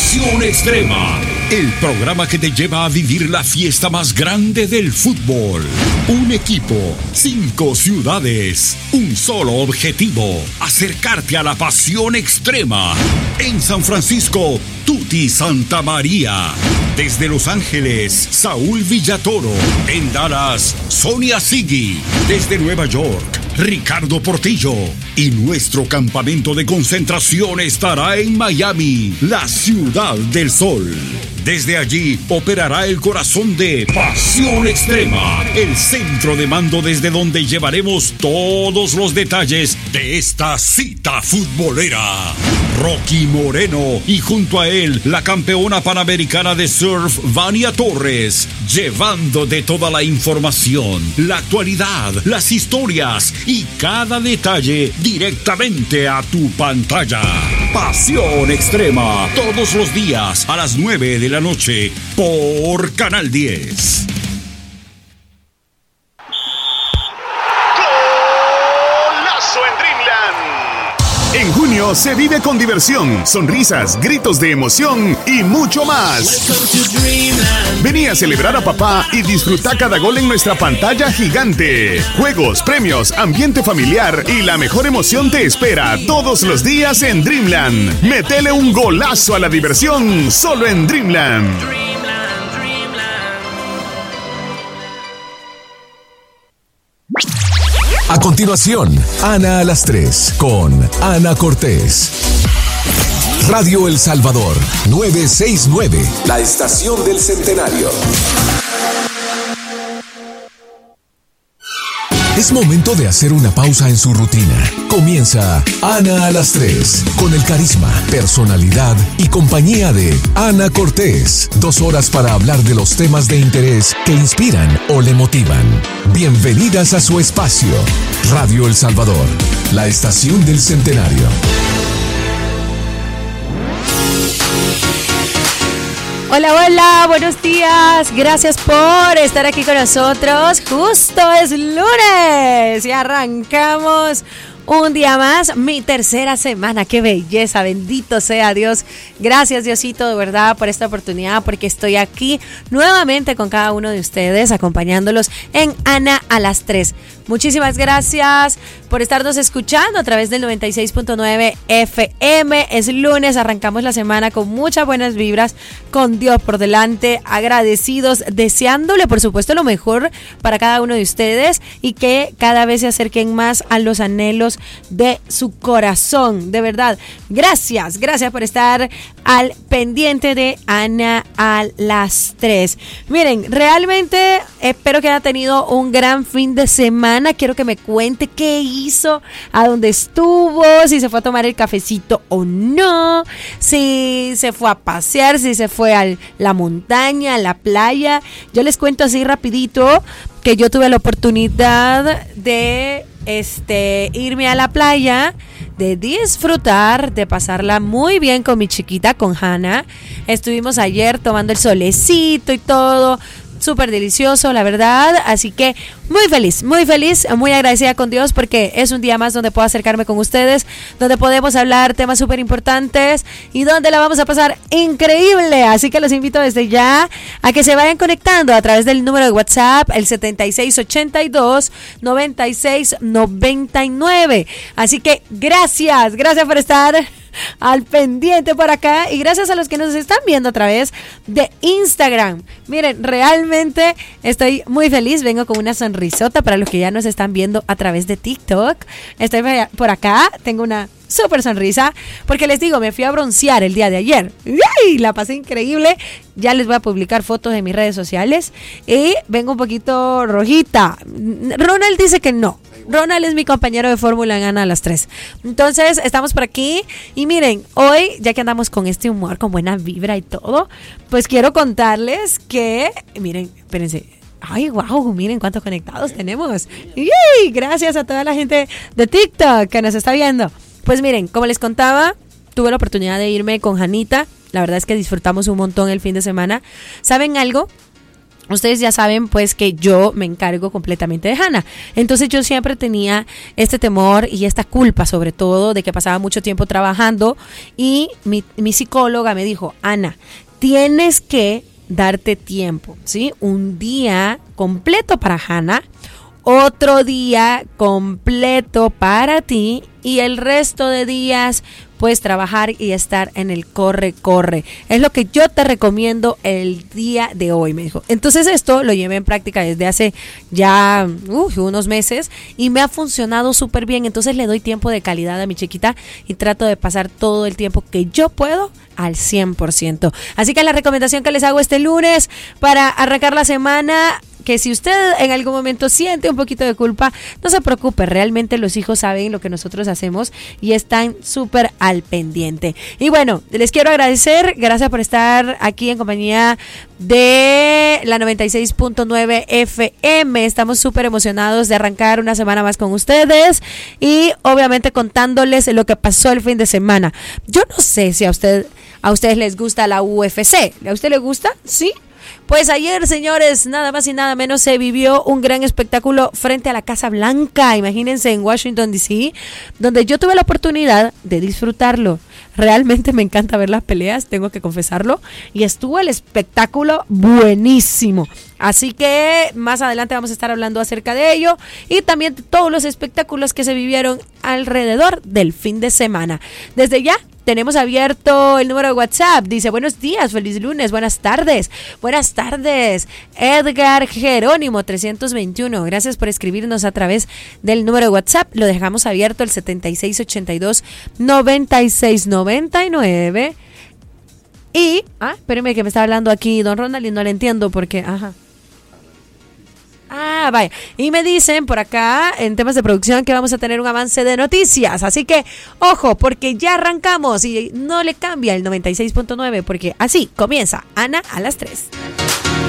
Pasión Extrema, el programa que te lleva a vivir la fiesta más grande del fútbol. Un equipo, 5 ciudades, un solo objetivo: acercarte a la pasión extrema. En San Francisco, Tuti Santa María. Desde Los Ángeles, Saúl Villatoro. En Dallas, Sonia Sigui. Desde Nueva York, Ricardo Portillo. Y nuestro campamento de concentración estará en Miami, la ciudad del sol. Desde allí operará el corazón de Pasión Extrema, el centro de mando desde donde llevaremos todos los detalles de esta cita futbolera. Rocky Moreno y junto a él la campeona panamericana de surf Vania Torres, llevándote toda la información, la actualidad, las historias y cada detalle directamente a tu pantalla. Pasión Extrema, todos los días a las 9 de la noche por Canal 10. ¡Golazo en Dreamland! En junio se vive con diversión, sonrisas, gritos de emoción y mucho más. Vení a celebrar a papá y disfruta cada gol en nuestra pantalla gigante. Juegos, premios, ambiente familiar y la mejor emoción te espera todos los días en Dreamland. Metele un golazo a la diversión solo en Dreamland. A continuación, Ana a las 3 con Ana Cortés. Radio El Salvador, 969, la estación del centenario. Es momento de hacer una pausa en su rutina. Comienza Ana a las 3, con el carisma, personalidad y compañía de Ana Cortés. 2 horas para hablar de los temas de interés que inspiran o le motivan. Bienvenidas a su espacio. Radio El Salvador, la estación del centenario. Hola, hola, buenos días. Gracias por estar aquí con nosotros. Justo es lunes y arrancamos un día más, mi tercera semana. ¡Qué belleza! Bendito sea Dios. Gracias, Diosito, de verdad, por esta oportunidad, porque estoy aquí nuevamente con cada uno de ustedes, acompañándolos en Ana a las 3. Muchísimas gracias por estarnos escuchando a través del 96.9 FM. Es lunes, arrancamos la semana con muchas buenas vibras, con Dios por delante, agradecidos, deseándole, por supuesto, lo mejor para cada uno de ustedes y que cada vez se acerquen más a los anhelos de su corazón. De verdad, gracias por estar al pendiente de Ana a las 3. Miren, realmente espero que haya tenido un gran fin de semana. Quiero que me cuente qué hizo, a dónde estuvo, si se fue a tomar el cafecito o no, si se fue a pasear, si se fue a la montaña, a la playa. Yo les cuento así rapidito que yo tuve la oportunidad de irme a la playa, de disfrutar, de pasarla muy bien con mi chiquita, con Hannah. Estuvimos ayer tomando el solecito y todo, súper delicioso, la verdad. Así que muy feliz, muy agradecida con Dios porque es un día más donde puedo acercarme con ustedes, donde podemos hablar temas súper importantes y donde la vamos a pasar increíble. Así que los invito desde ya a que se vayan conectando a través del número de WhatsApp, el 7682-9699. Así que gracias por estar al pendiente por acá y gracias a los que nos están viendo a través de Instagram. Miren, realmente estoy muy feliz, vengo con una sonrisota para los que ya nos están viendo a través de TikTok. Estoy por acá, tengo una súper sonrisa porque les digo, me fui a broncear el día de ayer. ¡Ay! La pasé increíble. Ya les voy a publicar fotos en mis redes sociales y vengo un poquito rojita. Ronald dice que no. Ronald es mi compañero de fórmula en Ana a las 3. Entonces, estamos por aquí. Y miren, hoy, ya que andamos con este humor, con buena vibra y todo, pues quiero contarles que, miren, espérense. Ay, wow, miren cuántos conectados tenemos. ¡Yay! Gracias a toda la gente de TikTok que nos está viendo. Pues miren, como les contaba, tuve la oportunidad de irme con Janita. La verdad es que disfrutamos un montón el fin de semana. ¿Saben algo? ustedes ya saben pues que yo me encargo completamente de Hannah. Entonces yo siempre tenía este temor y esta culpa, sobre todo, de que pasaba mucho tiempo trabajando, y mi psicóloga me dijo: Ana, tienes que darte tiempo, ¿sí? Un día completo para Hannah, otro día completo para ti, y el resto de días pues trabajar y estar en el corre. Es lo que yo te recomiendo el día de hoy, me dijo. Entonces esto lo llevé en práctica desde hace ya unos meses y me ha funcionado súper bien. Entonces le doy tiempo de calidad a mi chiquita y trato de pasar todo el tiempo que yo puedo al 100%. Así que la recomendación que les hago este lunes para arrancar la semana, que si usted en algún momento siente un poquito de culpa, no se preocupe, realmente los hijos saben lo que nosotros hacemos y están súper al pendiente. Y bueno, les quiero agradecer, gracias por estar aquí en compañía de la 96.9 FM. Estamos súper emocionados de arrancar una semana más con ustedes y obviamente contándoles lo que pasó el fin de semana. Yo no sé si a ustedes les gusta la UFC. ¿A usted le gusta? ¿Sí? Pues ayer, señores, nada más y nada menos se vivió un gran espectáculo frente a la Casa Blanca, imagínense, en Washington, D.C., donde yo tuve la oportunidad de disfrutarlo. Realmente me encanta ver las peleas, tengo que confesarlo, y estuvo el espectáculo buenísimo. Así que más adelante vamos a estar hablando acerca de ello y también de todos los espectáculos que se vivieron alrededor del fin de semana. Desde ya tenemos abierto el número de WhatsApp. Dice: buenos días, feliz lunes, buenas tardes. Buenas tardes, Edgar Jerónimo 321. Gracias por escribirnos a través del número de WhatsApp. Lo dejamos abierto, el 7682-9699. Y, espérenme que me está hablando aquí don Ronald y no le entiendo porque, vaya. Y me dicen por acá, en temas de producción, que vamos a tener un avance de noticias. Así que, ojo, porque ya arrancamos y no le cambia el 96.9, porque así comienza Ana a las 3.